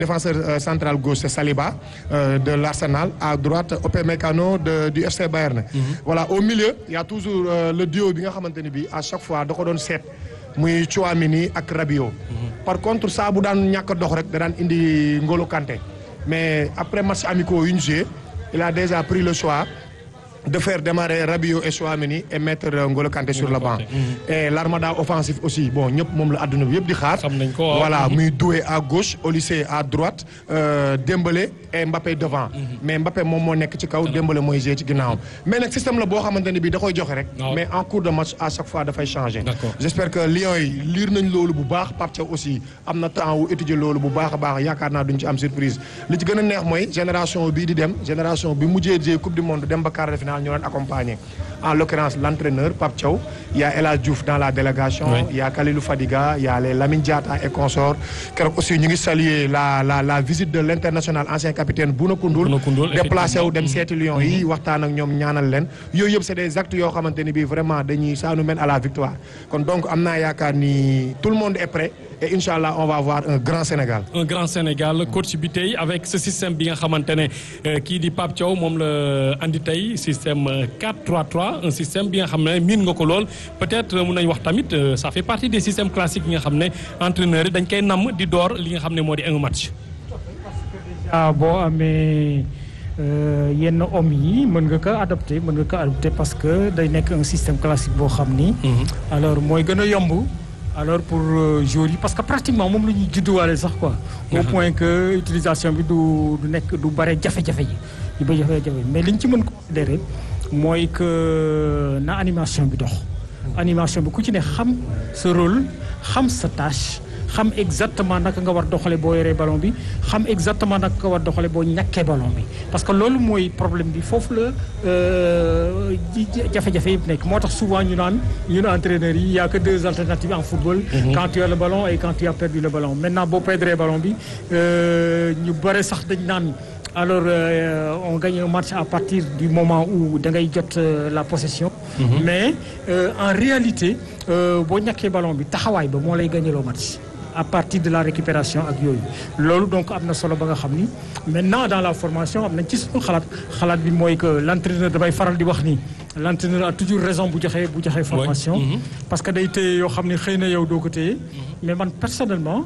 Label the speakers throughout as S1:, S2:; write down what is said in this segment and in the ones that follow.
S1: Défenseur central gauche, c'est Saliba de l'Arsenal. À droite, Upamecano du FC Bayern. Voilà, au milieu, il y a toujours le duo bi nga xamante ni bi à chaque fois da ko doon seet muy Tchouaméni ak Rabiot. Par contre saa bu daan ñàkk a dox rek da daan indi N'Golo Kanté. Mais après match amicaux yu ñu joué, il a déjà pris le choix de faire démarrer Rabiot et Tchouaméni et mettre N'Golo Kanté sur le banc. Et l'armada offensif aussi, bon, ñëpp moom la àdduna bi yëpp di xaar. Voilà, muy Doué à gauche, Olysée à droite, Dembélé et Mbappé devant. Mais Mbappé moom moo nekk ci kaw, Dembélé mooy jouer ci ginnaawam. Mais nag système la boo xamante ne bii da koy joxe rek. Mais en cours de match à chaque fois dafay changer. J'espère que Lions yi lire nañ loolu bu baax, Pape Thiaw aussi am na temps wu étudier loolu bu baax a baax, yaakaar naa duñ ci am surprise. Li ci gën a neex mooy génération bii di dem, génération bi mujjee jouer Coupe du Monde dem ba quart de finale ñu doon accompagner. En l'occurrence l'entraîneur Pape Thiaw, il y a El Hadj Diouf dans la délégation, il y a Kalilou Fadiga, il y a les Lamine Diatta et consorts. Keroog aussi ñu ngi saluer la visite de l'international ancien capitaine Bouna Koundoul déplacé wu dem seeti Lions yi waxtaan ak ñoom ñaanal leen. Yooyu yëpp c'est des actes yoo xamante ni bii vraiment dañuy ça nous mène à la victoire. Kon donc am naa yaakaar ni tout le monde est prêt et Inch'Allah on va avoir un grand Sénégal.
S2: Un grand Sénégal coach bi tey avec ce système bi nga xamante ne kii di Pape Thiaw moom la andi tey système 4-3-3 un système bi nga xam ne miin nga ko lool peut-être mun nañ wax tamit ça fait partie des systèmes classiques yi nga xam ne entraîneurs yi dañ koy namm di door li nga xam ne moo di un match.
S3: Boo amee yenn hommes yi mën nga ko adopter parce que day nekk un système classique boo xam ni. Alors mooy gën a yomb. Alors pour joueurs yi parce que pratiquement moom la ñuy judduwaale sax quoi. Au point que utilisation bi du nekk du bare jafe-jafe yi yu ba jafe-jafe mais liñ ci mën considérer mooy que na animation bi dox. Animation bi ku ci ne xam sa rôle xam sa tâche xam exactement naka nga war doxale boo yoree ballon bi xam exactement naka nga war doxale boo ñàkkee ballon bi parce que loolu mooy problème bi foofu la jafe-jafe yëpp nekk moo tax souvent ñu naan ñun entraîneurs yi y a que deux alternatives en football. Quand tu as le ballon et quand tu as perdu le ballon maintenant boo perdre ballon bi ñu bare sax dañ naan alors on gagne un match à partir du moment où da ngay jot la possession. Mais en réalité boo ñàkkee ballon bi taxawaay ba moo lay gagner match. À partir de la récupération ak yooyu loolu donc am na solo ba nga xam ni maintenant dans la formation am nañ ci suñu xalaat bi mooy que l'entraîneur damay faral di wax ni l'entraîneur a toujours raison bu joxe formation. Parce que day téye yoo xam ne xëy na yow doo ko téye. Mais man personnellement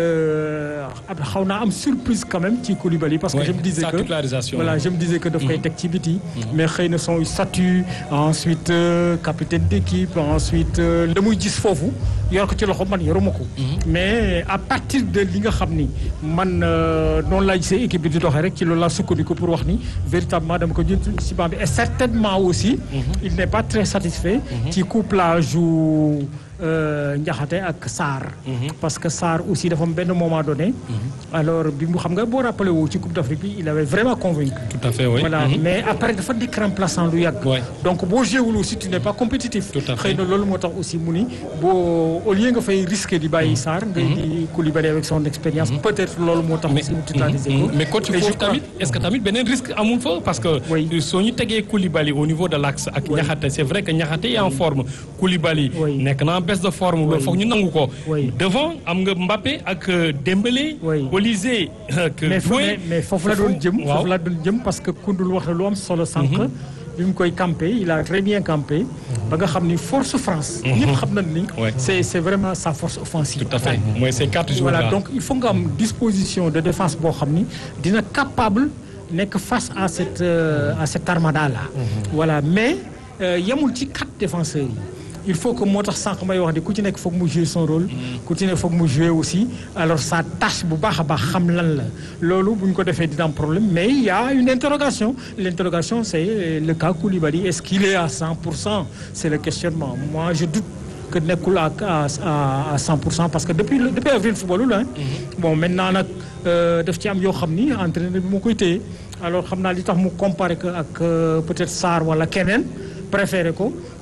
S3: xaw naa am surprise quand même ci Koulibaly parce que je me disais que voilà je me disais que daf koy teg ci biti. Mais xëy na son statut ensuite capitaine d'équipe ensuite la muy gis foofu yor ko ci loxo man yoruma ko. Mais à partir de li nga xam ni man noonu laa gisee équipe bi di doxee rek ci loolu laa sukkandiku pour wax ni véritablement dama ko jël ci banc bi et certainement aussi. Il n'est pas très satisfait ci couplage Ndiakhate ak Sarr. Parce que Sarr aussi dafa am benn moment donné. Alors bi mu xam nga boo rappelé wu ci Coupe d'Afrique bi il avait vraiment convaincu.
S2: Tout à fait oui.
S3: Voilà mais après dafa nekk remplaçant lu yàgg. Donc boo jéewul aussi tu n'es pas compétitif. Xëy na loolu moo tax aussi mu ni boo au lieu nga fay risquer di bàyyi Sarr. ngay di Koulibaly avec son expérience. Peut-être loolu moo tax aussi mu titularisé ko.
S2: Mais coach foofu tamit est-ce que tamit beneen risque amul fa parce que. soo ñu tegee Koulibaly au niveau de l'axe ak Ndiakhate c'est vrai que Ndiakhate est en forme Koulibaly nekk na en baisse de forme loolu foog ñu nangu ko. Devant am nga Mbappé ak Dembélé. Olysée ak Doué.
S3: mais foofu la doon jëm parce que Koundoul wax na lu am solo sànq. bi mu koy campé il a très bien campé. ba nga xam ni force France. ñëpp xam nañ ni. c'est vraiment sa force offensive.
S2: Tout à fait mooy ces 4 jours là.
S3: Voilà donc il faut nga am disposition de défense boo xam ni dina capable nekk face à cette armada là. Voilà mais yemul ci 4 défenseurs yi. Il faut que moo tax sànq may wax di ku ci nekk foog mu jouer son rôle. ku ci nekk foog mu jouer aussi alors sa tâche bu baax a baax xam lan la loolu bu ñu ko defee dina am problème mais il y a une interrogation. L'interrogation c'est le cas Koulibaly est-ce qu'il est à 100%? C'est le questionnement. Moi je doute que nekkul à 100% parce que depuis avril football la. Bon maintenant nag daf ci am yoo xam ni entraîneur bi moo koy téye alors xam naa li tax mu comparer que ak peut-être Sarr wala keneen préféré ko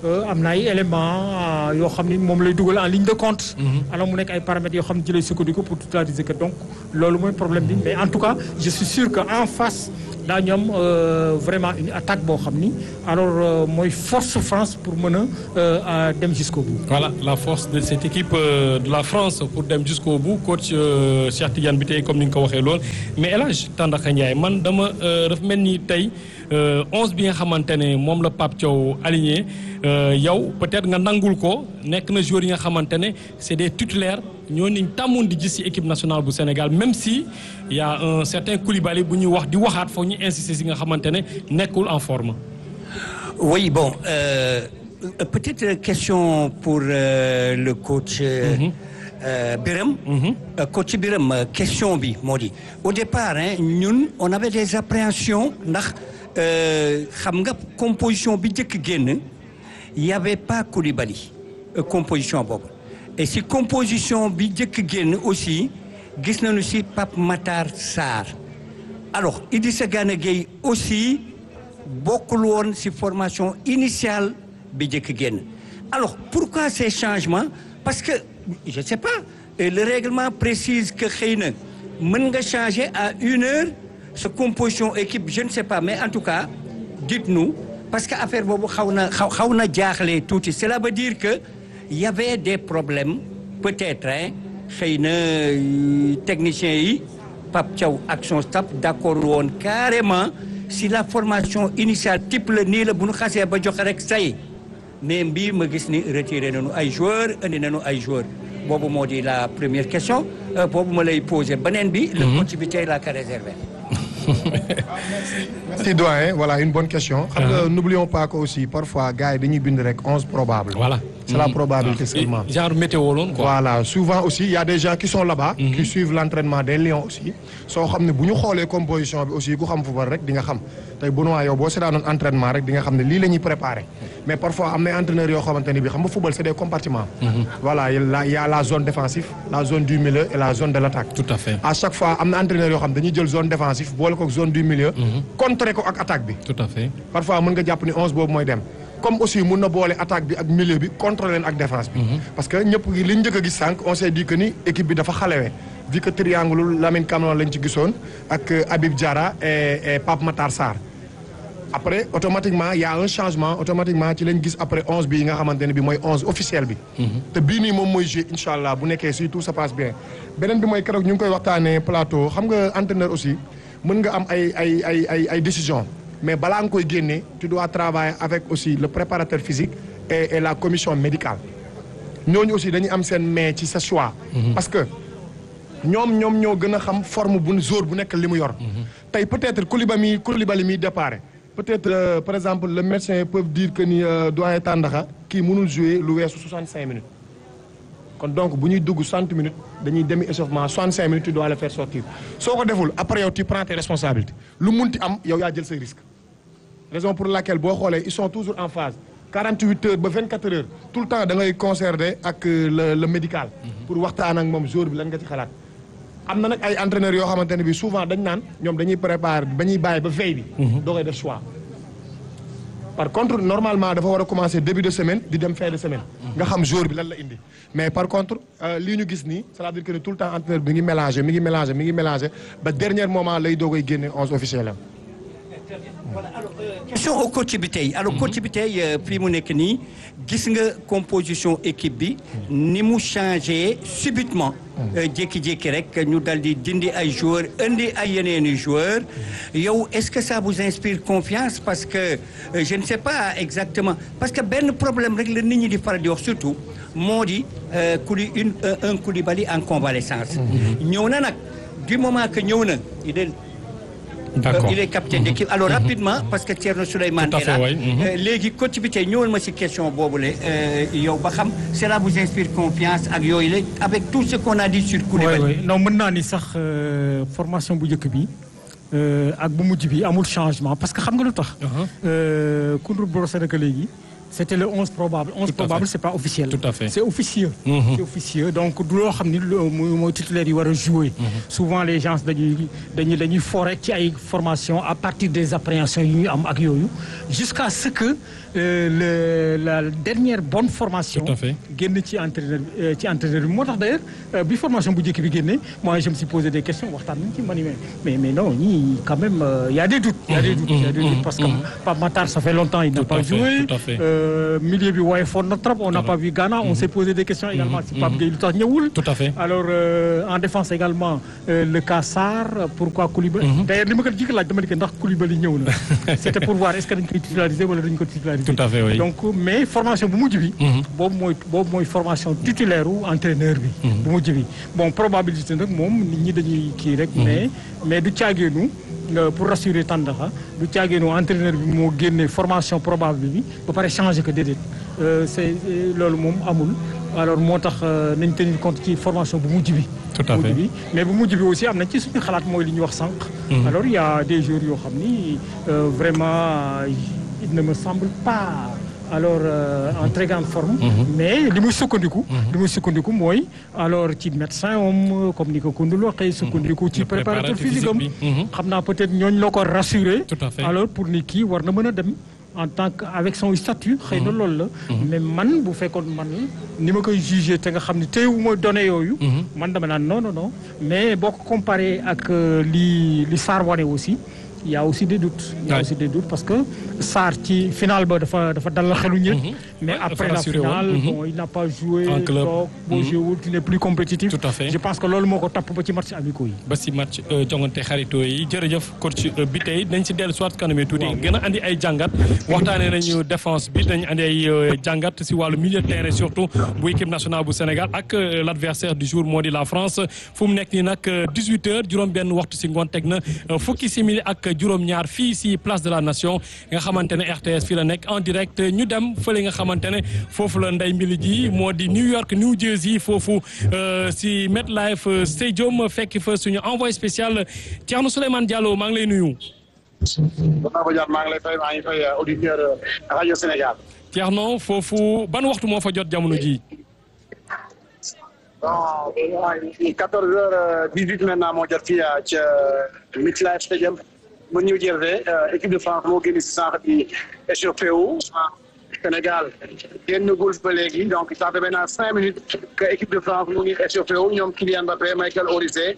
S3: am na ay éléments yoo xam ni moom lay dugal en ligne de compte. alors mu nekk ay paramètres yoo xam ne ci lay sukkandiku pour totaliser que donc loolu mooy problème bi mais en tout cas je suis sûr que en face daa ñoom vraiment une attaque boo xam ni alors mooy force France pour mën a dem jusqu'au bout.
S2: Voilà la force de cette équipe de la France pour dem jusqu'au bout coach Cheikh Tidiane bi tey comme ni nga ko waxee lool mais El Hadj Tandakha Ndiaye man dama dafa mel ni tey 11 bi nga xamante ne moom la Pape Thiaw aligné yow peut-être nga nangul ko nekk na joueurs yi nga xamante ne c'est des titulaires ñoo niñ tàmmoon di gis ci équipe nationale bu Sénégal même si y a un certain Koulibaly bu ñuy wax di waxaat foog ñu insister ci nga xamante ne nekkul en forme.
S4: Oui bon peut-être question pour le coach. Birame. Coach Birame question bi moo di au départ ñun on avait des appréhensions ndax xam nga composition bi njëkk génn y avait pas Koulibaly composition boobu et si composition bi njëkk génn aussi gis nañu si Pape Matar Sarr alors Idrissa Gana Gueye aussi bokkul woon si formation initiale bi njëkk génn alors pourquoi ces changements parce que je sais pas le règlement précise que xëy na mën nga changer à 1 heure sa composition équipe je ne sais pas mais en tout cas dites-nous parce que affaire boobu xaw na jaaxle tuuti cela veut dire que y avait des problèmes peut-être xëy na techniciens yi Pape Thiaw ak son staff d'accord woon carrément si la formation initiale type la nii la bu ñu xasee ba joxe rek say mais mbir ma gis ni retiré nañu ay joueurs indi nañu ay joueurs boobu moo di la première question boobu ma lay poser beneen bi. le coach bi tey laa ko réservé.
S1: Merci doyen voilà une bonne question. xam nga n'oublions pas que aussi parfois gars yi dañuy bind rek 11 probables.
S2: Voilà.
S1: C'est la probabilité seulement.
S2: Genre météo loon quoi.
S1: Voilà souvent aussi il y a des gens qui sont là-bas. qui suivent l'entraînement des Lions aussi. soo xam ne bu ñu xoolee composition bi aussi ku xam football rek di nga xam tey Benoît yow boo seetaanoon entraînement rek di nga xam ne lii la ñuy préparer. mais parfois am na entraîneurs yoo xamante ne bi xam nga football c'est des compartiments. voilà il y a la zone défensive la zone du milieu et la zone de l'attaque.
S2: Tout à fait.
S1: À chaque fois am na entraîneurs yoo xam dañuy jël zone défensive boole ko zone du milieu. contrer ko ak attaque bi.
S2: Tout à fait.
S1: parfois mën nga jàpp ni 11 boobu mooy dem. comme aussi mun na boole attaque bi ak milieu bi contre leen ak défense bi. parce que ñëpp li ñu njëkk a gis sànq on s'est dit que ni équipe bi dafa xalewee vu que triangle Lamine Camara lañ ci gisoon ak Habib Diarra et Pape Matar Sarr. après automatiquement y a un changement automatiquement ci lañ gis après 11 bi nga xamante ne bi mooy 11 officiel bi. te bii nii moom mooy jouer incha allah bu nekkee si tout se passe bien. beneen bi mooy keroog ñu ngi koy waxtaanee plateau xam nga entraîneur aussi mën nga am ay décisions. mais balaa nga koy génne tu dois travailler avec aussi le préparateur physique et la commission médicale ñooñu aussi dañuy am seen main ci sa choix. parce que ñoom ñoo gën a xam forme bu jour bu nekk li mu yor. tey peut-être Koulibaly mi départ peut-être par exemple le médecin peut dire que ni doyen Tandakha kii mënul jouer lu weesu 65 minutes. kon donc bu ñuy dugg 60 minutes dañuy demi échauffement 65 minutes tu dois le faire sortir soo ko deful après yow tu prends tes responsabilités lu munti am yow yaa jël say risque. raison pour laquelle boo xoolee ils sont toujours en phase 48 heures ba 24 heures tout le temps da ngay concerter ak le médical. pour waxtaan ak moom jour bi lan nga ci xalaat. am na nag ay entraîneurs yoo xamante ne bi souvent dañ naan ñoom dañuy préparer ba ñuy bàyyi ba veille bi. doo koy def choix. par contre normalement dafa war a commencer début de semaine di dem fin de semaine. nga xam jour bi lan la indi. mais par contre lii ñu gis nii c'est-à-dire que tout le temps entraîneur bi mi ngi mélanger ba dernier moment lay doogay génne 11 officiels am.
S4: voilà alors question au coach bi tey alors coach bi tey fii mu nekk nii gis nga composition équipe bi ni mu changé subitement jékki-jékki rek ñu dal di dindi ay joueurs indi ay yeneeni joueurs yow est-ce que ça vous inspire confiance parce que je ne sais pas exactement parce que benn problème rek la nit ñi di faral di wax surtout moo di un Koulibaly en convalescence ñëw na nag du moment que ñëw na
S2: D'accord.
S4: Il est capitaine d'équipe alors rapidement parce que Thierno Souleymane est là léegi coach bi tey ñëwal ma ci question boobule yow ba xam cela vous inspire confiance ak yooyu la avec tout ce qu'on a dit sur Koulibaly.
S3: oui non mën naa ni sax formation bu njëkk bi ak bu mujj bi amul changement parce que xam nga lu tax. Koundoul Brosé naka léegi c'était le 11 probable. 11 probable, c'est pas officiel.
S2: Tout à fait.
S3: C'est officieux. C'est officieux. Donc, du loo xam ni mooy titulaire yi war a jouer. Souvent, les gens dañuy forer ci ay formation à partir des appréhensions yi ñuy am ak yooyu jusqu'à ce que la dernière bonne formation.
S2: Tout à fait.
S3: génn ci entraîneur bi moo tax d'ailleurs bi formation bu njëkk bi génne moi je me suis posé des questions waxtaan nañ ci ma ni mais non ñii quand même il y a des doutes. Il y a des doutes parce que Pape Matar ça fait longtemps il n'a pas joué.
S2: Tout à fait.
S3: Milieu bi waaye fort na trop on n'a pas vu Ghana on s'est posé des questions également si Pape Gueye lu tax ñëwul.
S2: Tout à fait.
S3: Alors en défense également le cas Sarr pourquoi Koulibaly. D'ailleurs li ma ko jëkk laaj dama di ndax Koulibaly ñëw na. C'était pour voir est-ce que dañ koy titulariser wala dañ ko titulariser.
S2: Tout à fait, oui.
S3: Donc mais formation bu mujj bi. boobu mooy formation titulaire u entraîneur bi. bu mujj bi bon probabilité nag moom nit ñi dañuy kii rek. mais du caageenu pour rassurer Tandakha du caageenu entraîneur bi moo génne formation probable bi ba pare changer que déedéet c'est loolu moom amul alors moo tax nañ tenir compte ci formation bu mujj bi.
S2: Tout à fait.
S3: mais bu mujj bi aussi am na ci suñu xalaat mooy li ñu wax sànq. alors il y a des joueurs yoo xam ni vraiment il ne me semble pas. alors en très grande forme. mais li muy sukkandiku mooy alors ci médecin comme ni ko Koundoul waxee sukkandiku ci préparateur physique am. xam naa peut-être ñooñu la ko rassurer.
S2: Tout à fait.
S3: alors pour ni kii war na mën a dem en tant que avec son statut xëy na loolu la. mais man bu fekkoon man ni ma koy juger te nga xam ne tey wu ma données yooyu. man dama naan non mais boo ko comparé ak li Sarr wane aussi. Il y a aussi des doutes. Parce que Sarr ci finale ba dafa dalal xelu ñëpp. mais après la finale bon il n'a pas joué.
S2: en club
S3: donc boo joué tu n'es plus compétitif.
S2: Tout à fait.
S3: Je pense que loolu moo ko topp ba ci match amicaux yi.
S2: ba si match jongante xaritoo yi jërëjëf coach bi tey dañ si dellu soit kanam tuuti gën a andi ay jàngat waxtaanee nañu défense bi dañ andi ay jàngat si wàllu milieu de terrain surtout bu équipe nationale bu Sénégal ak l'adversaire du jour moo di la France fu mu nekk nii nag 18h juróom-benn waxtu si ngoon teg na fukki simili ak juróom-ñaar fii si place de la nation nga xamante ne RTS fii la nekk en direct ñu dem fële nga xamante ne foofu la nday mbili ji moo di New York New Jersey foofu si MetLife Stadium fekk fa suñu envoyé spécial Thierno Souleymane Diallo maa ngi lay nuyu.
S5: maa ngi lay fay maa ngi fay auditeur rajo Sénégal.
S2: Thierno foofu ban waxtu moo fa jot jamono ji.
S5: bon 14h18 maintenant moo jot fii ca MetLife Stadium bu New Jersey équipe de France moo génn si sànq di échauffé wu Sénégal génnagul ba léegi donc ça fait maintenant 5 minutes que équipe de France mu ngi échauffé wu ñoom Kylian Mbappé Michael Olise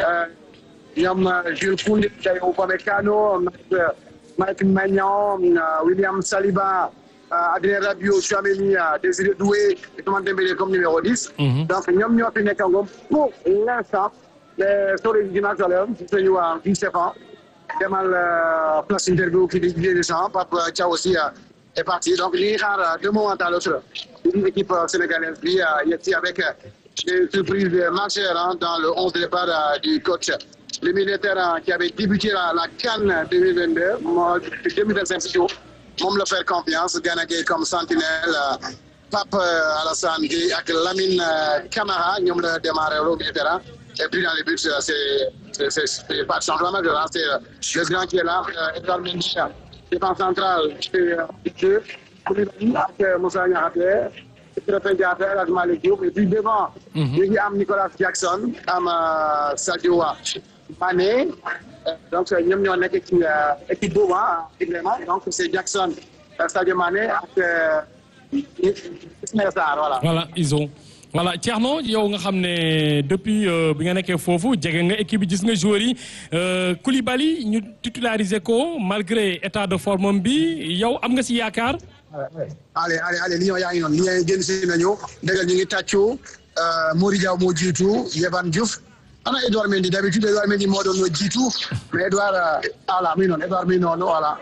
S5: ñoom Jules Koundé Upamecano Mike Maignan William Saliba Adrien Rabiot Tchouaméni Désiré Doué Ousmane Dembélé comme numéro 10. donc ñoom ñoo fi nekk ngom pour l'instant les original suñu vice-chef demal place interview kii di dirigeant Pape Thiaw aussi est parti donc ñu ngi xaar de moment à l'autre une équipe sénégalaise bi yegsi avec des surprises majeures dans le 11 de départ du coach. Le militaire qui avait débuté la CAN 2022 2025 plutôt moom la faire confiance Gana Gueye comme sentinelle Pape Alassane Gueye ak Lamine Camara ñoom la démarré au militaire et puis dans les buts c'est pas de changement majeur c'est le grand qui est là Edouard Mendy défense centrale c'est Koulibaly ak Moussa Niakhaté Krépin Diatta ak Malick Diouf et puis devant ñu ngi am Nicolas Jackson am Sadio Mané donc ñoom ñoo nekk ci équipe boobu donc c'est Jackson Sadio Mané ak Ismaïla Sarr
S2: voilà ils ont voilà Thierno yow nga xam ne depuis bi nga nekkee foofu jege nga équipe bi gis nga joueurs yi Koulibaly ñu titulariser ko malgré état de forme bi yow am nga si yaakaar.
S5: allez Lions yaa ngi noonu Lions génn si nañu dëggal ñu ngi tàccu Mori Diaw moo jiitu Yehvan Diouf ana Edouard Mendy d'habitude Edouard Mendy moo doon jiitu mais Edouard voilà mi noonu Edouard mi noonu voilà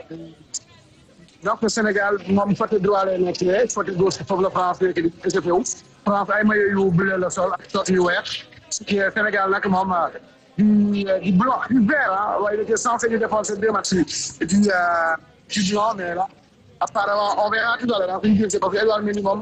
S5: donc Sénégal moom côté droit lay nekk côté gauche foofu la France nekk di échauffé wu France ay maillot yu bleu la sol ak tot yu weex Sénégal nag moom du blanc du vert waaye il était censé ñu défendre ces deux matchs yi du blanc mais là apparemment on verra tout à l'heure suñu jël parce que Edouard Mendy moom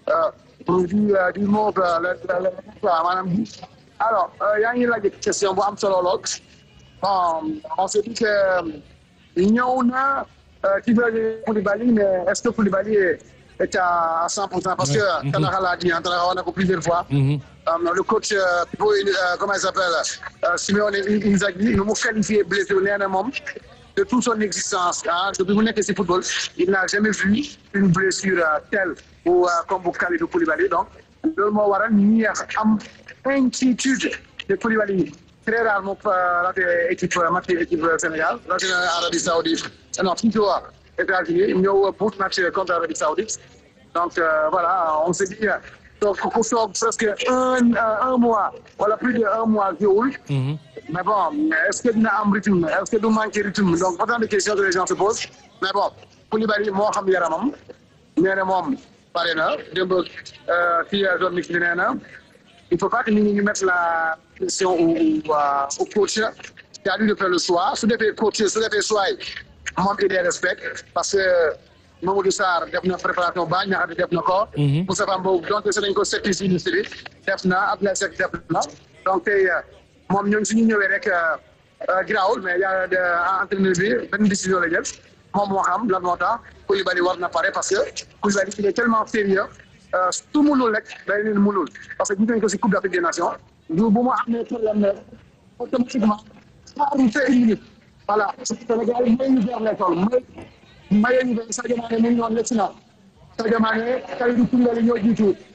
S5: du mauve maanaam alors yaa ngi laaj question bu am solo lool bon on s'est dit que ñëw na ci Koulibaly mais est-ce que Koulibaly est à 100% parce que Tanaka l'a dit, Tanaka on a plusieurs fois. Le coach, comment il s'appelle, Simeone Inzaghi, nous m'ont qualifié blessé au Néanmoins de toute son existence. Depuis mon équipe de football, il n'a jamais vu une blessure telle ou comme vous Kalidou Koulibaly. Donc, le mot waral ni am inquiétude de Koulibaly. Très rarement équipe Sénégal, Arabie Saoudite, non, plutôt États-Unis, nous pour match contre l'Arabie Saoudite. Donc voilà, on s'est dit donc on sort presque un mois, voilà plus d'un mois de haut. Mais bon, est-ce que dina am rythme, est-ce que du manquer rythme? Donc autant de questions que les gens se posent. Mais bon, Koulibaly moo xam yaramam, nee na moom pare na démb fii zone mixte bi nee na. Il ne faut pas que nous mettions la pression au coach. C'est à lui de faire le choix. Si le coach, si le choix, il y a respect. Parce que Mamadou Sarr a fait une préparation, il a fait une corps. Moussa Fambo, donc c'est une conséquence initiale. Il a fait une donc, moi, je suis venu avec Graoul, mais il y a un entraîneur, une décision légale. Moi, Moham, la nota, Koulibaly Warna paraît parce que Koulibaly il est tellement sérieux. Tout le monde est là, parce que nous avons aussi Coupe d'Afrique des Nations. Nous avons amené problème automatiquement. On fait une minute. Voilà. Le Sénégal, il est vers l'école. Il est vers Sadio Mané, il est vers l'excellent. Sadio Mané, Kalidou Koulibaly, il est du tout.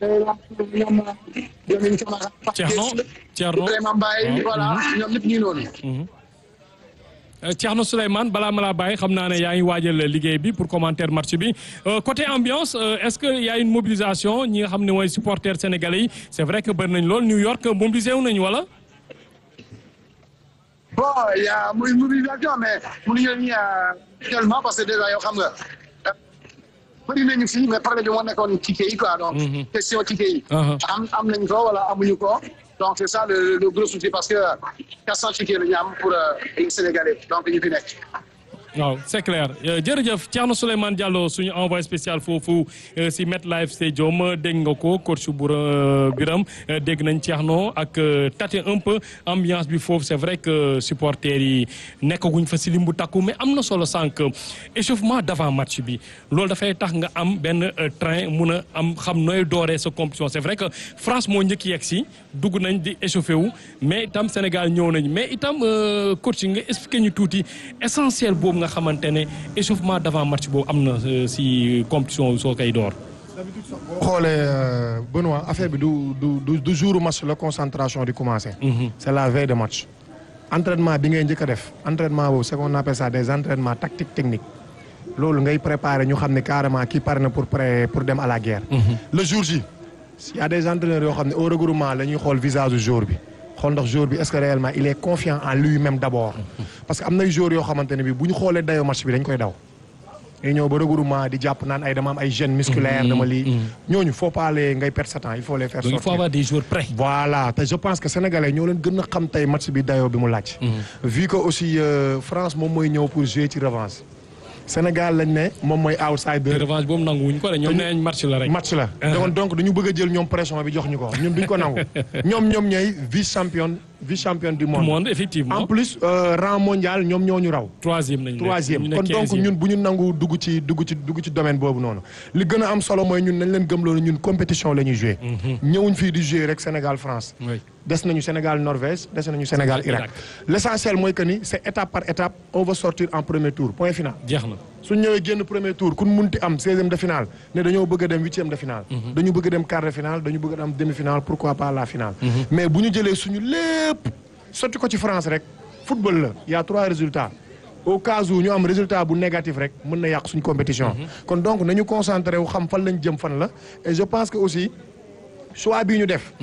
S2: Thierno
S5: Ibrahima Mbaye, voilà, ñoom ñëpp ñu noonu.
S2: Thierno Souleymane balaa ma laa bàyyi xam naa ne yaa ngi waajal liggéey bi pour commentaire match bi côté ambiance est-ce que y a une mobilisation ñi nga xam ne mooy supporters sénégalais yi c'est vrai que bëri nañ lool New York mobilisé wu nañu wala.
S5: Bon, il y a une mobilisation mais mënuñu ni tellement parce que déjà yow xam nga bëri nañu fii mais par exemple moo nekkoon ticket yi quoi donc question ticket yi. am nañ ko wala amuñu ko. Donc c'est ça le gros souci parce que 400 tickets la ñu am pour les Sénégalais donc ñu fi nekk.
S2: waaw c'est clair jërëjëf Thierno Souleymane Diallo suñu envoyé spécial foofu si MetLife Stadium dégg nga ko coach bu Biram dégg nañ Thierno ak tâter un peu ambiance bi foofu c'est vrai que supporters yi nekkaguñ fa si lim bu takku mais am na solo sànq échauffement d'avant match bi loolu dafay tax nga am benn train mun a am xam nooy dooree sa compétition c'est vrai que France moo njëkk yegg si dugg nañ di échauffé wu mais itam Sénégal ñëw nañ mais itam coach nga expliqué ñu tuuti essentiel boobu nga xamante ne échauffement d'avant match boobu am na si compétition soo koy door.
S1: boo xoolee Benoît affaire bi du jour match la concentration di commencer. C'est la veille de match. Entraînement bi ngay njëkk a def entraînement boobu c'est qu'on appelle ça des entraînements tactiques techniques loolu ngay préparer ñu xam ne carrément kii pare na pour dem à la guerre. Le jour J il y a des entraîneurs yoo xam ne au regroupement la ñuy xool visage du jour bi. xool ndax joueur bi est-ce que réellement il est confiant en lui-même d'abord parce que am na joueurs yoo xamante ne bi bu ñu xoolee dayoo match bi dañ koy daw day ñëw ba regroupement di jàpp naan ay dama am ay gêne musculaire dama lii ñooñu faut pas les ngay perdre sa temps il faut les faire sortir.
S2: il faut avoir des joueurs prêts.
S1: Voilà te je pense que sénégalais ñoo leen gën a xam tey match bi dayoo bi mu laaj. vu que aussi France moom mooy ñëw pour jouer ci revanche. Sénégal lañ ne moom mooy outsider.
S2: revanche boobu nanguwuñ ko de ñoom nee nañ match la rek.
S1: match la donc dañu bëgg a jël ñoom pression bi jox ñu ko ñun duñ ko nangu. ñoom ñooy vice champion du monde.
S2: Effectivement.
S1: En plus rang mondial ñoom ñoo ñu raw.
S2: troisième
S1: kon donc ñun bu ñu nangu dugg ci domaine boobu noonu. li gën a am solo mooy ñun nañ leen gëm loolu ñun compétition la ñuy jouer. ñëwuñ fii di jouer rek Sénégal France. des nañu Sénégal Norvège des nañu Sénégal Irak. L'essentiel mooy que ni c'est étape par étape on va sortir en premier tour point final.
S2: jeex na
S1: suñ ñëwee génn premier tour ku munti am 16e de finale ne dañoo bëgg a dem 8e de finale. dañu bëgg a dem quart de finale dañu bëgg a am demi-finale pourquoi pas la finale. mais bu ñu jëlee suñu lépp sotti ko ci France rek football la y a 3 résultats au cas où ñu am résultat bu négatif rek mën na yàq suñu compétition. kon donc nañu concentré wu xam fan lañ jëm fan la et je pense que aussi choix bii ñu def.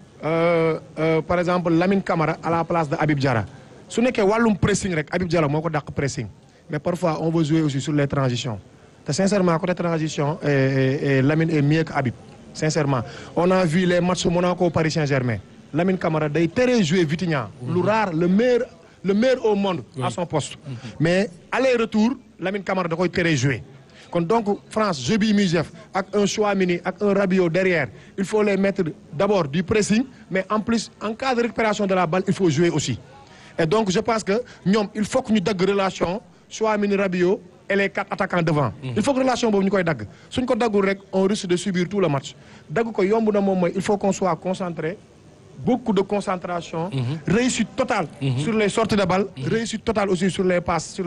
S1: par exemple Lamine Camara à la place de Habib Diarra su nekkee wàllum pressing rek Habib Diarra moo ko dàq pressing mais parfois on veut jouer aussi sur les transitions te sincèrement côté transition Lamine est mieux que Habib sincèrement on a vu les matchs Monaco Paris Saint-Germain Lamine Camara day tere jouer Vitinha lu rare le meilleur au monde à son poste mais aller-retour Lamine Camara da koy tere jouer kon donc France jeu bi muy def ak un Chouamini ak un Rabiot derrière il faut les mettre d'abord du pressing mais en plus en cas de récupération de la balle il faut jouer aussi et donc je pense que ñoom il faut que ñu dagg relation Chouamini Rabiot et les 4 attaquants devant. Il faut que relation boobu ñu koy dagg suñ ko daggul rek on risque de subir tout le match dagg ko yomb na moom mooy il faut qu'on soit concentré beaucoup de concentration. Réussite totale. Sur les sorties de balle. Réussite totale aussi sur les passes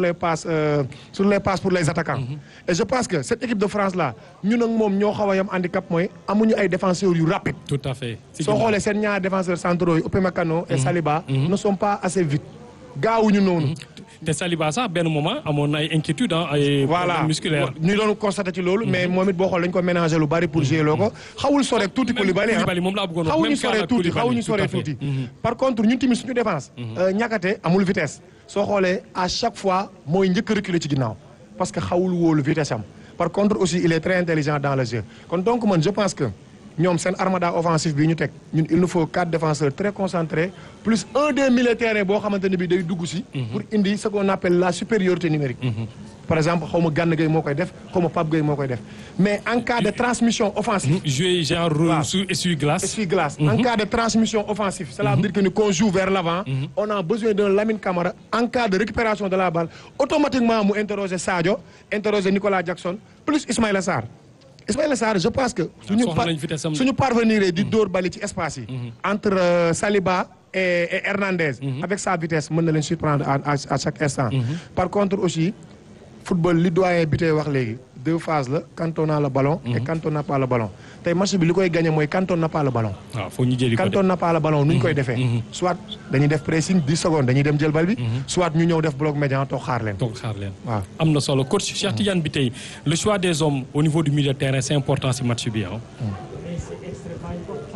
S1: pour les attaquants. Et je pense que cette équipe de France là ñun ak moom ñoo xaw a yam handicap mooy amuñu ay défenseurs yu rapide.
S2: Tout à fait.
S1: soo xoolee seen ñaari défenseurs centraux yi Upamecano et Saliba. ne sont pas assez vite. gaawuñu noonu.
S2: te Saliba sax benn moment amoon na ay inquiétude ay problèmes musculaires.
S1: ñu doon constaté ci loolu. mais moom it boo xool dañ ko ménager lu bari pour jouer loo ko. xawul sore tuuti Koulibaly
S2: moom laa bëggoon wax
S1: xawuñu sore tuuti. par contre ñun tamit suñu défense. ñàkkate amul vitesse. soo xoolee à chaque fois mooy njëkk a reculer ci ginnaaw parce que xawul wóolu vitesse am. par contre aussi il est très intelligent dans le jeu kon donc man je pense que. ñoom seen armada offensif bi ñu teg ñun il nous faut 4 défenseurs très concentrés plus un des milieux de terrain boo xamante ne bi day dugg si. pour indi ce qu'on appelle la supériorité numérique. par exemple xaw ma Gana Gueye moo koy def xaw ma Pape Gueye moo koy def mais en cas de transmission offensive.
S2: jouer genre sous essuie-glace.
S1: Essuie-glace. En cas de transmission offensive. cela veut dire que qu'on joue vers l'avant. On a besoin d'un Lamine Camara en cas de récupération de la balle automatiquement mu interroger Sadio interroger Nicolas Jackson plus Ismaïla Sarr. Ismaïla Sarr je pense que suñu parvenir di dóor bali ci espace yi entre Saliba et Hernandez avec sa vitesse mën na leen surprendre à chaque instant par contre aussi football li doyen bi tey wax léegi 2 phases la quand on a le ballon et quand on n'a pas le ballon tey match bi li koy gagné mooy quand on n'a pas le ballon
S2: waaw faut ñu jëli ko
S1: quand on n'a pas le ballon nu ñu koy defee soit dañuy def pressing 10 secondes dañuy dem jël bal bi soit ñu ñëw def bloc médian toog xaar leen
S2: waaw am na solo coach Cheikh Tidiane bi tey le choix des hommes au niveau du milieu de terrain c'est important ci match bi
S3: c'est extrêmement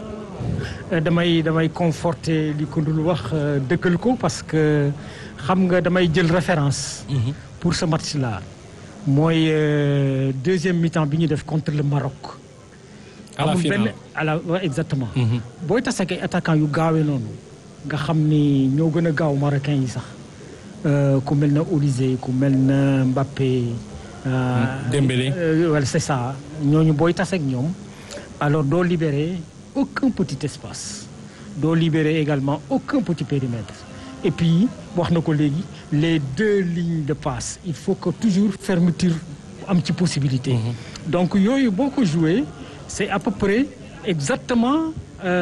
S3: important. damay conforter li ko dul wax dëkkal ko parce que xam nga damay jël référence pour ce match là mooy deuxième mi-temps bi ñu def contre le Maroc.
S2: à la finale
S3: exactement. booy tase ak ay attaquants yu gaawee noonu nga xam ni ñoo gën a gaaw marocains yi sax ku mel na Olise ku mel na Mbappé.
S2: Dembélé.
S3: voilà c'est ça ñooñu booy tase ak ñoom alors doo libérer aucun petit espace doo libérer également aucun petit périmètre. Et puis wax na ko léegi les 2 lignes de passe il faut que toujours fermeture am ci possibilité. donc yooyu boo ko joué c'est à peu près exactement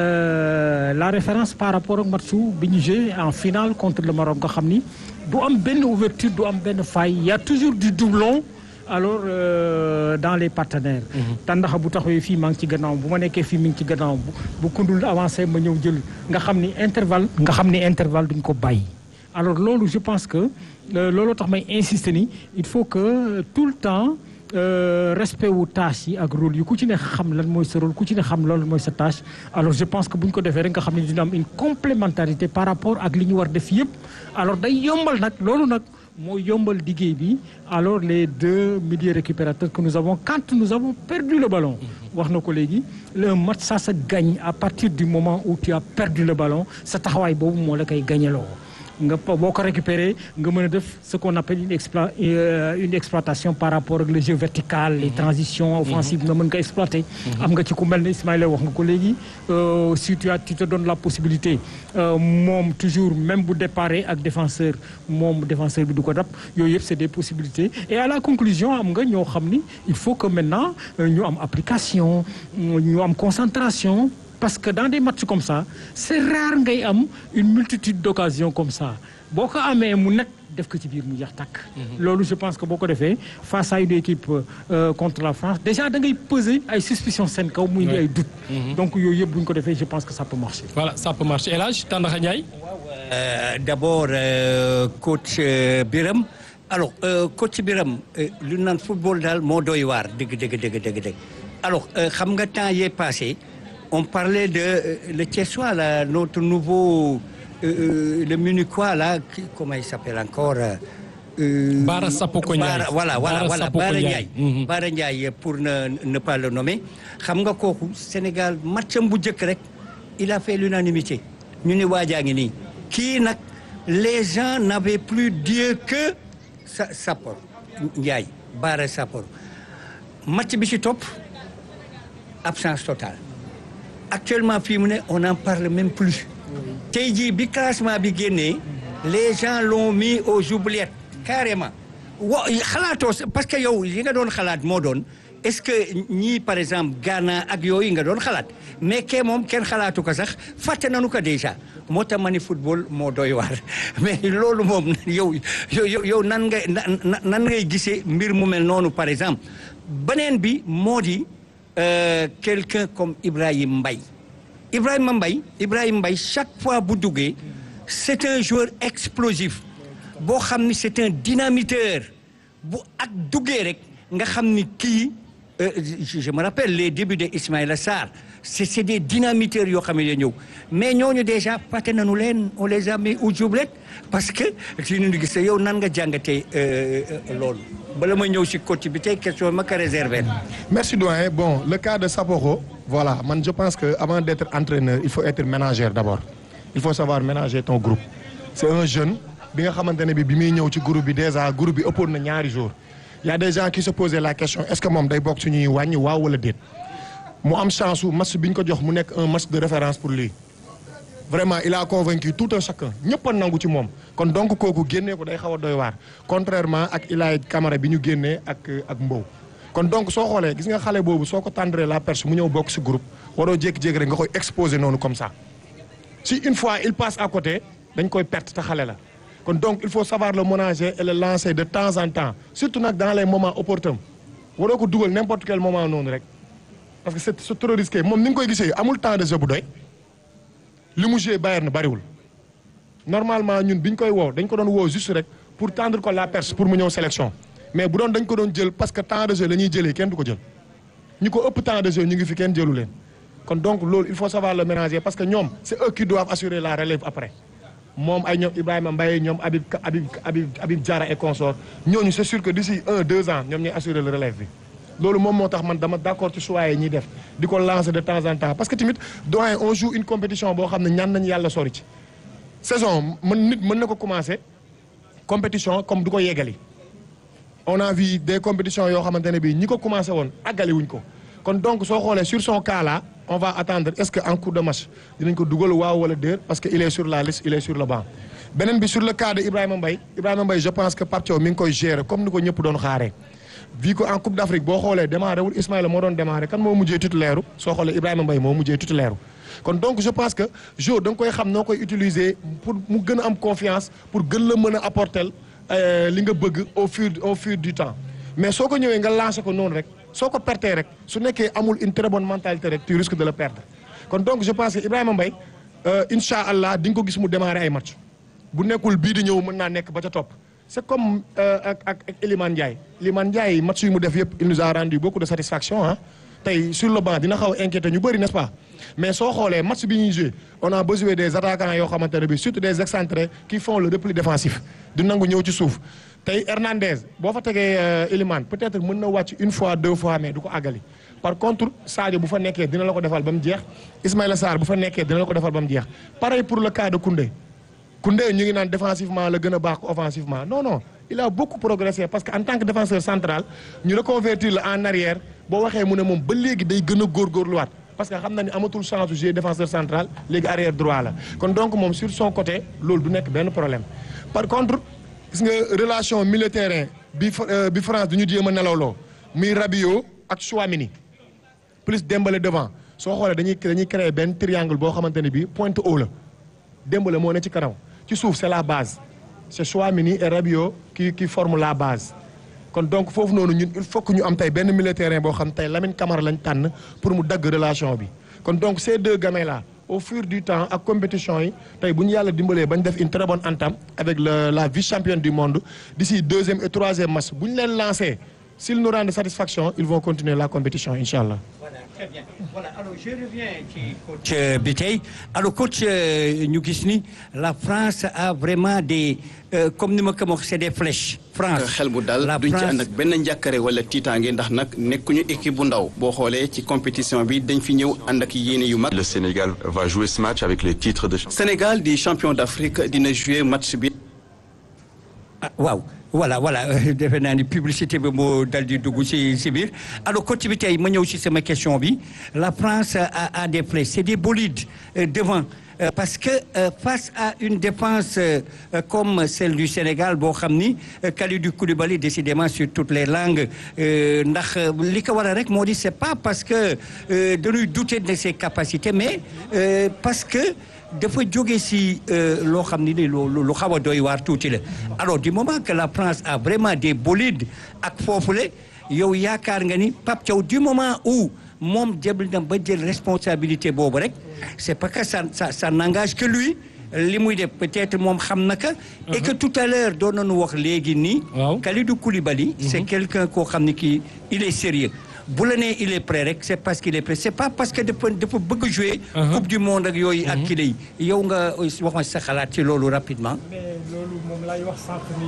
S3: la référence par rapport ak match bi ñu joué en finale contre le Maroc nga xam ni du am benn ouverture du am benn faille il y a toujours du doublon alors dans les partenaires. tàndaxa bu taxawee fii maa ngi ci gannaaw bu ma nekkee fii mi ngi ci gannaaw bu kundul avancé ma ñëw jël nga xam ni intervalle duñ ko bàyyi. alors loolu je pense que loolu tax may insister ni il faut que tout le temps respect wu tâche yi ak rôle yi ku ci ne xam lan mooy sa rôle ku ci ne xam loolu mooy sa tâche alors je pense que bu ñu ko defee rek nga xam ne dina am une complémentarité par rapport ak li ñu war def yëpp alors day yombal nag loolu nag. mooy yombal liggéey bi alors les 2 milieux récupérateurs que nous avons quand nous avons perdu le ballon wax na ko léegi le match ça se gagne à partir du moment où tu as perdu le ballon sa taxawaay boobu moo la koy gagneloo nga boo ko récupérer nga mën a def ce qu'on appelle une exploitation par rapport ak le jeu vertical les transitions offensives nga mën ko exploiter am nga ci ku mel ne Ismaïla wax nga ko léegi si tu te donnes la possibilité moom toujours même bu déparé ak défenseur bi du ko dab yooyu yëpp c'est des possibilités et à la conclusion am nga ñoo xam ni il faut que maintenant ñu am application ñu am concentration parce que dans des matchs comme ça c'est rare ngay am une multitude d'occasions comme ça boo ko amee mu nekk def ko ci biir mu jeex tàkk. loolu je pense que boo ko defee face à une équipe contre la France déjà da ngay peser ay suspicions seen kaw muy indi ay doutes. donc yooyu yëpp bu ñu ko defee je pense que ça peut marcher.
S2: voilà ça peut marcher El Hadj Tandakha Ndiaye.
S4: d'abord coach Birame alors coach Birame lu naan football daal moo doy waar dëgg. alors xam nga temps yee passé. On parlait de le Thiessois là, notre nouveau le Munichois là, comment il s'appelle encore
S2: Bara Sapoko Ndiaye.
S4: Voilà, Bara Ndiaye pour ne pas le nommer. Xam nga kooku Sénégal matcham bu njëkk rek il a fait l'unanimité. ñu ne waajaa ngi nii. kii nag les gens n'avaient plus Dieu que Sapor Ndiaye, Bara Sapor. match bi ci topp absence totale. Actuellement fii mu ne on n'en parle même plus. tey jii bi classement bi génnee les gens l'ont mis aux oubliettes carrément xalaatoo parce que yow li nga doon xalaat moo doon est-ce que ñii par exemple Ghana ak yooyu nga doon xalaat mais kee moom kenn xalaatu ko sax fàtte nañu ko déjà moo tax ma ni football moo doy waar mais loolu moom yow nan ngay gisee mbir mu mel noonu par exemple beneen bi moo di quelqu'un comme Ibrahima Mbaye chaque fois bu duggee c'est un joueur explosif boo xam ni c'est un dynamiteur bu ak duggee rek nga xam ni kii je me rappelle les débuts de Ismaïla Sarr c'est des dynamiteurs yoo xam ne ñëw mais ñooñu déjà fàtte nañu leen on les a mis aux oubliettes parce que si ñu gis yow nan nga jàngatee loolu bala ma ñëw si coach bi tey question ma ko réserver.
S1: Merci doyen. Bon, le cas de Sapoko, voilà, man je pense que avant d'être entraîneur, il faut être ménagère d'abord. Il faut savoir ménager ton groupe. C'est un jeune bi nga xamante ne bi muy ñëw ci groupe bi déjà groupe bi ëppoon na ñaari jours. Il y a des gens qui se posaient la question est-ce que moom day bokk ci ñuy wàññi waaw wala déet. mu am chance su match bi ñu ko jox mu nekk un match de référence pour lui. Vraiment il a convaincu tout un chacun ñëpp a nangu ci moom kon donc kooku génnee ko day xaw a doy waar contrairement ak Ilaay Camara bi ñu génnee ak Mbow. kon donc soo xoolee gis nga xale boobu soo ko tendre la perche mu ñëw bokk ci groupe waroo jékki-jékki rek nga koy exposer noonu comme ça si une fois il passe à côté dañ koy perte te xale la kon donc il faut savoir le ménager et le lancer de temps en temps surtout nag dans les moments opportuns waroo ko dugal n'importe quel moment noonu rek parce que c'est trop risqué moom ni nga koy gisee amul temps de jeu bu doy li mu joué Bayern bariwul normalement ñun bi ñu koy woo dañ ko doon woo juste rek pour tendre ko la perche pour mu ñëw sélection mais bu doon dañ ko doon jël parce que temps de jeu la ñuy jëlee kenn du ko jël ñi ko ëpp temps de jeu ñu ngi fi kenn jëlu leen kon donc loolu il faut savoir le ménager parce que ñoom c'est eux qui doivent assurer la relève après moom ay ñoom Ibrahima Mbaye ñoom Habib Diarra et consort ñooñu c'est sûr que d'ici 1-2 ans ñoom ñooy assurer le relève bi loolu moom moo tax man dama d'accord ci choix yi ñuy def di ko lancer de temps en temps parce que tamit doyen on joue une compétition boo xam ne ñaan nañu yàlla sori ci saison nit mën na ko commencer compétition comme du ko yeggali on a vu des compétitions yoo xamante ne bii ñi ko commencé woon àggali wuñ ko kon donc soo xoolee sur son cas là on va attendre est-ce que en cours de match dinañ ko dugal waaw wala déet parce que il est sur la liste il est sur le banc beneen bi sur le cas de Ibrahima Mbaye je pense que Pape Thiaw mi ngi koy gérer comme ni ko ñëpp doon xaaree vu que en Coupe d'Afrique boo xoolee démarré wul Ismaïla moo doon démarré kan moo mujjee titulaire soo xoolee Ibrahima Mbaye moo mujjee titulaire kon donc je pense que jour da nga koy xam noo koy utiliser pour mu gën a am confiance pour gën la mën a apporter li nga bëgg au fur du temps mais soo ko ñëwee nga lancer ko noonu rek soo ko pertee rek su nekkee amul une très bonne mentalité rek tu risques de le perdre kon donc je pense que Ibrahima Mbaye incha allah di nga ko gis mu démarrer ay match bu nekkul bii di ñëw mën naa nekk ba ca topp c'est comme ak Iliman Ndiaye match yu mu def yëpp il nous a rendu beaucoup de satisfaction ah tey sur le banc dina xaw a inquiété ñu bëri n'est-ce pas mais soo xoolee match bi ñuy joué on a besoin des attaquants yoo xamante ne bi surtout des excentrés qui font le repli défensif di nangu ñëw ci suuf tey Hernandez boo fa tegee Iliman peut-être mën na wàcc une fois 2 fois mais du ko àggali par contre Sadio bu fa nekkee dina la ko defal ba mu jeex Ismaïla Sarr bu fa nekkee dina la ko defal ba mu jeex pareil pour le cas de Koundé ñu ngi naan défensivement la gën a baax ko offensivement non il a beaucoup progressé parce que en tant que défenseur central ñu reconvertir la en arrière boo waxee mu ne moom ba léegi day gën a góorgóorluwaat parce que xam na ni amatul chance de jouer défenseur central léegi arrière droit la kon donc moom sur son côté loolu du nekk benn problème par contre gis nga relation milieu terrain bi France du ñu jéem a nelawloo muy Rabiot ak Chouamini plus Dembélé devant soo xoolee dañuy créer benn triangle boo xamante ne bii pointe haut la Dembélé moo ne ci kanam ci suuf c'est la base c'est Chouamini et Rabiot qui forment la base kon donc foofu noonu ñun il faut que ñu am tey benn milieu terrain boo xam tey Lamine Camara lañ tànn pour mu dagg relation bi kon donc ces deux gamins là au fur du temps ak compétition yi tey bu ñu yàlla dimbalee bañ def une très bonne entame avec la vice-championne du monde d'ici 2e et 3e match bu ñu leen lancé s'ils nous rendent satisfaction ils vont continuer la compétition inchallah.
S4: Voilà, très bien. Voilà, alors je reviens ci coach Biteye. Alors coach ñu gis ni la France a vraiment des comme ni ma ko wax c'est des flèches. France
S6: xel bu dal duñ ci ànd ak benn njàkkare wala tiitaange ndax nag nekkuñu équipe bu ndaw boo xoolee ci compétition bi dañ fi ñëw ànd ak yéene yu mag.
S7: Le Sénégal va jouer ce match avec les titres de.
S6: Sénégal di champion d'Afrique dina jouer match bi.
S4: waaw voilà defe naa ni publicité bi moo dal di dugg ci biir alors coach bi tey ma ñëw ci sama question bi la France a des plaies c'est des bolides devant parce que face à une défense comme celle du Sénégal boo xam ni Kalidou Koulibaly décidément sur toutes les langues ndax li ko waral rek moo di c'est pas parce que dañuy douter de ses capacités mais parce que dafa jóge si loo xam ni lu xaw a doy waar tuuti la alors du moment que la France a vraiment des bolides ak foofule yow yaakaar nga ni Pape Thiaw du moment où moom jël na ba jël responsabilité boobu rek c'est parce que ça n'engage que lui li muy def peut-être moom xam na ka et que tout à l'heure doon nañu wax léegi nii Kalidou Koulibaly c'est quelqu'un koo xam ni kii il est sérieux bu la nee il est prêt rek c'est parce qu'il est prêt c'est pas parce que dafa bëgg jouer coupe du monde ak yooyu ak kii lay yow nga wax ma sa xalaat ci loolu rapidement
S3: mais loolu moom lay wax sànq ni